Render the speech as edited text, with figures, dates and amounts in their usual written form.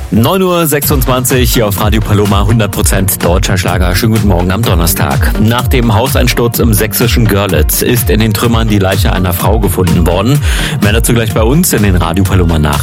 9:26 Uhr hier auf Radio Paloma, 100% deutscher Schlager. Schönen guten Morgen am Donnerstag. Nach dem Hauseinsturz im sächsischen Görlitz ist in den Trümmern die Leiche einer Frau gefunden worden. Mehr dazu gleich bei uns in den Radio Paloma Nachrichten.